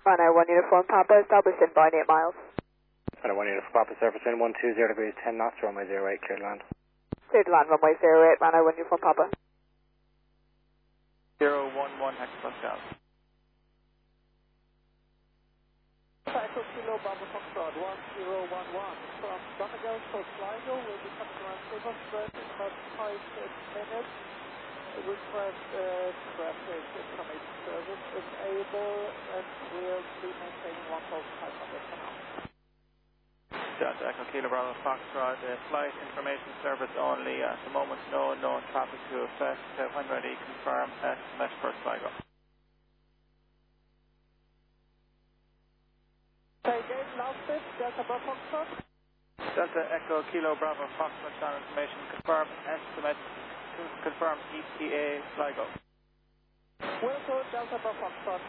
Runway 1 Uniform Papa, established in by 8 miles. Runway 1 Uniform Papa, surface in 120 degrees 10 knots, runway 08, clear to land. Clear to land, runway 08, runway 1 Uniform Papa. 011 hectopascal. Echo Kilo Bravo Foxtrot 1011 from Donegal to Sligo will be coming around Silver Spread in about 5-6 minutes. Request traffic information service enable and we'll be maintaining 1,500 for now. Delta Echo Kilo Bravo Foxtrot, flight information service only. At the moment, no known traffic to affect. When ready, confirm SMS for Sligo. Okay, Dave, last bit, Delta Bravo Foxtrot. Delta Echo Kilo Bravo Foxtrot, channel information, confirm estimate, confirm ETA Sligo. Will do, Delta Bravo Foxtrot.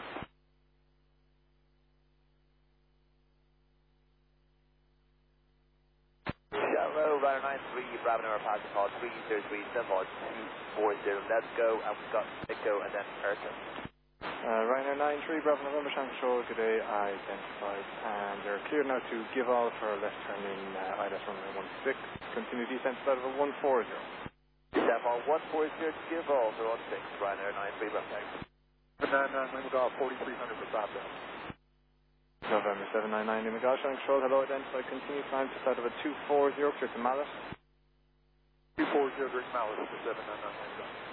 Hello, Ryder 93, Bravo Number Pass call 303, Denmark 240, let's go, and we've got Echo and then Ayrton. Ryanair 93, Bravo November, Channel Control, good day, identified, and they're clear now to give all for left turn in ILS runway 16, continue descent flight of 140. Denmark 140, give all for 16, Ryanair 93, Bravo taxi. And then Lima 4300 for stop down. November 799, Lima Golf, Channel Control, hello, identified, continue climb to flight of 240, clear to Mallet. 240, Great Mallet, 799.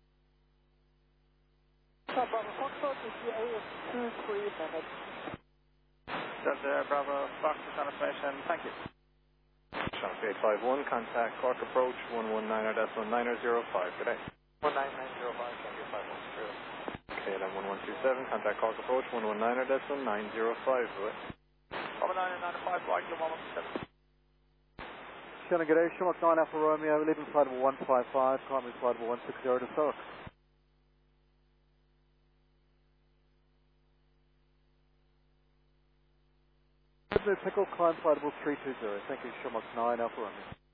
Bravo Foxtrot, ETA is 2-3 minutes. Delta Bravo Foxtrot, channel information, thank you. Channel 851, contact Cork approach 119er-1905, good day. 19905, thank you, 510. KLM 1127, contact Cork approach 119er-1905, good day. 19995, right, 117. Shannon, good day, Shamrock 9 Alpha Romeo, leaving flight of 155, climbing flight of 160 to Thurrock. Pickle, climb flight of 320, thank you, Shamrock 9 Alpha Romeo.